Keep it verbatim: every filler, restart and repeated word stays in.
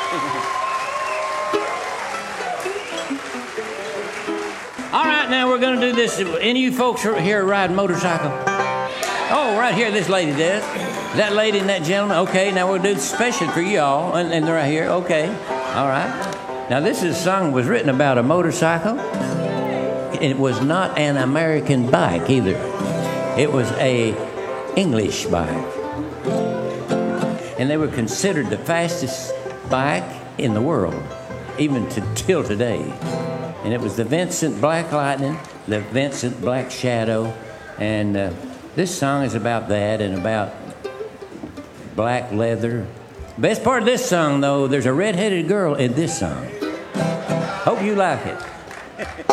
All right, now we're going to do this. Any of you folks here ride motorcycle? Oh, right here, this lady does. That lady and that gentleman. Okay, now we'll do it special for y'all, and, and they're right here. Okay, all right. Now this is a song was written about a motorcycle. It was not an American bike either. It was a English bike, and they were considered the fastest bike in the world, even to, till today. And it was the Vincent Black Lightning, the Vincent Black Shadow, and uh, this song is about that and about black leather. Best part of this song, though, there's a red-headed girl in this song. Hope you like it.